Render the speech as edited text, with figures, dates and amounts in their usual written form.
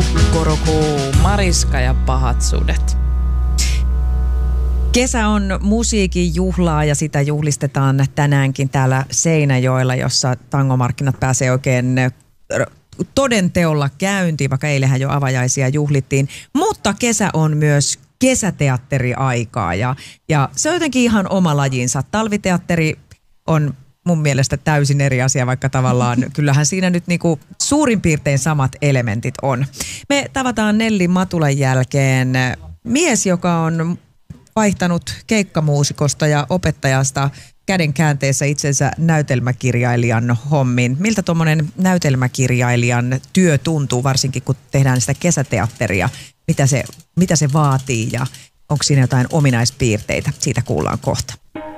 Korokuu, Mariska ja pahat sudet. Kesä on musiikin juhlaa ja sitä juhlistetaan tänäänkin täällä Seinäjoella, jossa tangomarkkinat pääsee oikein todenteolla käyntiin, vaikka eilenhän jo avajaisia juhlittiin. Mutta kesä on myös kesäteatteriaikaa ja se on jotenkin ihan oma lajinsa. Talviteatteri on mun mielestä täysin eri asia, vaikka tavallaan kyllähän siinä nyt niinku suurin piirtein samat elementit on. Me tavataan Nelli Matulan jälkeen mies, joka on vaihtanut keikkamuusikosta ja opettajasta käden käänteessä itsensä näytelmäkirjailijan hommin. Miltä tuommoinen näytelmäkirjailijan työ tuntuu, varsinkin kun tehdään sitä kesäteatteria? Mitä se vaatii ja onko siinä jotain ominaispiirteitä? Siitä kuullaan kohta.